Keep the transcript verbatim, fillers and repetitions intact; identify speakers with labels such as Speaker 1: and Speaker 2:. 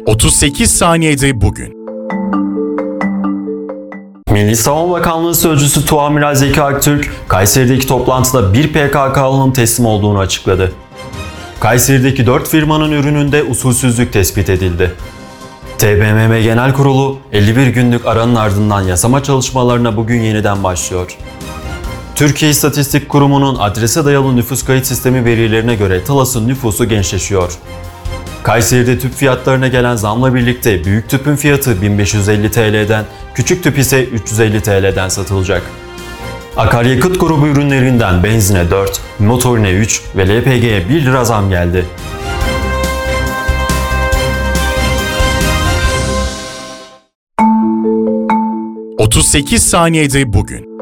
Speaker 1: otuz sekiz saniyede bugün.
Speaker 2: Milli Savunma Bakanlığı Sözcüsü Tuğamiral Zeki Aktürk, Kayseri'deki toplantıda bir P K K'lının teslim olduğunu açıkladı. Kayseri'deki dört firmanın ürününde usulsüzlük tespit edildi. T B M M Genel Kurulu, elli bir günlük aranın ardından yasama çalışmalarına bugün yeniden başlıyor. Türkiye İstatistik Kurumu'nun adrese dayalı nüfus kayıt sistemi verilerine göre Talas'ın nüfusu gençleşiyor. Kayseri'de tüp fiyatlarına gelen zamla birlikte büyük tüpün fiyatı bin beş yüz elli T L'den, küçük tüp ise üç yüz elli T L'den satılacak. Akaryakıt grubu ürünlerinden benzine dört, motorine üç ve L P G'ye bir lira zam geldi.
Speaker 1: otuz sekiz saniyede bugün.